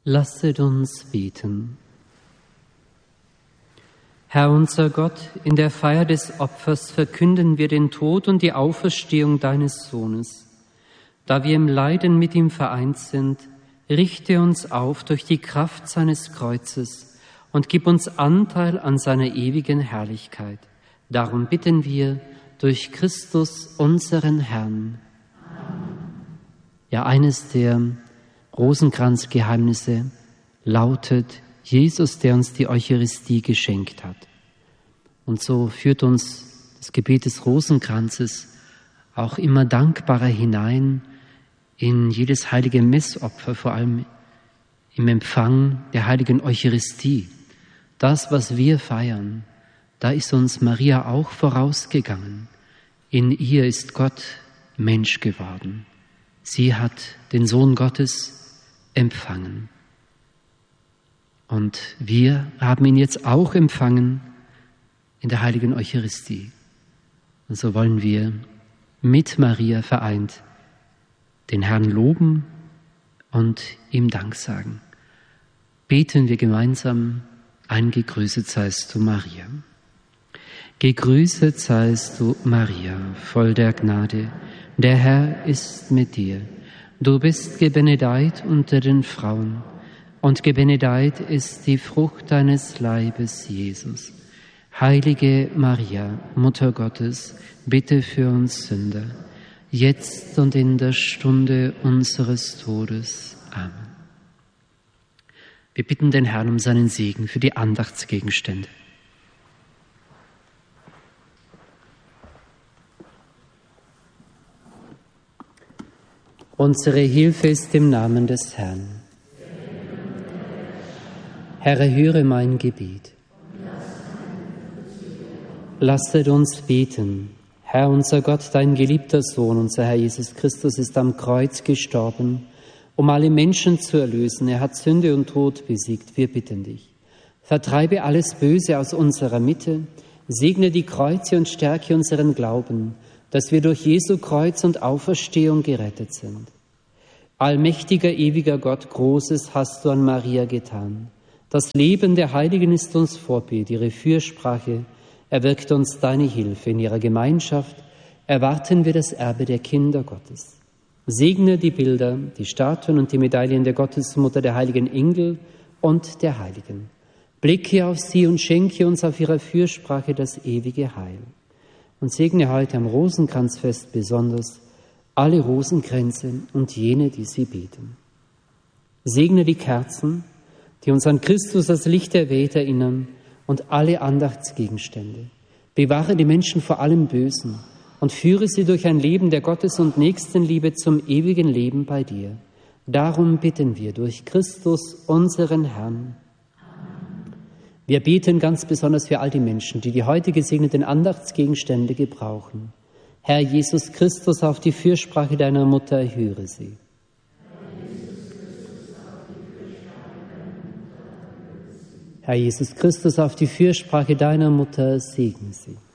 Lasset uns beten. Herr unser Gott, in der Feier des Opfers verkünden wir den Tod und die Auferstehung deines Sohnes. Da wir im Leiden mit ihm vereint sind, richte uns auf durch die Kraft seines Kreuzes und gib uns Anteil an seiner ewigen Herrlichkeit. Darum bitten wir durch Christus, unseren Herrn. Ja, eines der Rosenkranzgeheimnisse lautet Jesus, der uns die Eucharistie geschenkt hat. Und so führt uns das Gebet des Rosenkranzes auch immer dankbarer hinein in jedes heilige Messopfer, vor allem im Empfang der heiligen Eucharistie. Das, was wir feiern, da ist uns Maria auch vorausgegangen. In ihr ist Gott Mensch geworden. Sie hat den Sohn Gottes empfangen. Und wir haben ihn jetzt auch empfangen in der heiligen Eucharistie. Und so wollen wir mit Maria vereint den Herrn loben und ihm Dank sagen. Beten wir gemeinsam ein Gegrüßet seist du, Maria. Gegrüßet seist du, Maria, voll der Gnade. Der Herr ist mit dir. Du bist gebenedeit unter den Frauen, und gebenedeit ist die Frucht deines Leibes, Jesus. Heilige Maria, Mutter Gottes, bitte für uns Sünder, jetzt und in der Stunde unseres Todes. Amen. Wir bitten den Herrn um seinen Segen für die Andachtsgegenstände. Unsere Hilfe ist im Namen des Herrn. Herr, erhöre mein Gebet. Lasset uns beten. Herr, unser Gott, dein geliebter Sohn, unser Herr Jesus Christus, ist am Kreuz gestorben, um alle Menschen zu erlösen. Er hat Sünde und Tod besiegt. Wir bitten dich. Vertreibe alles Böse aus unserer Mitte, segne die Kreuze und stärke unseren Glauben, dass wir durch Jesu Kreuz und Auferstehung gerettet sind. Allmächtiger, ewiger Gott, Großes hast du an Maria getan. Das Leben der Heiligen ist uns Vorbild, ihre Fürsprache erwirkt uns deine Hilfe. In ihrer Gemeinschaft erwarten wir das Erbe der Kinder Gottes. Segne die Bilder, die Statuen und die Medaillen der Gottesmutter, der heiligen Engel und der Heiligen. Blicke auf sie und schenke uns auf ihrer Fürsprache das ewige Heil. Und segne heute am Rosenkranzfest besonders alle Rosenkränze und jene, die sie beten. Segne die Kerzen, die uns an Christus als Licht der Welt erinnern, und alle Andachtsgegenstände. Bewahre die Menschen vor allem Bösen und führe sie durch ein Leben der Gottes- und Nächstenliebe zum ewigen Leben bei dir. Darum bitten wir durch Christus, unseren Herrn. Wir beten ganz besonders für all die Menschen, die die heute gesegneten Andachtsgegenstände gebrauchen. Herr Jesus Christus, auf die Fürsprache deiner Mutter erhöre sie. Herr Jesus Christus, auf die Fürsprache deiner Mutter segne sie.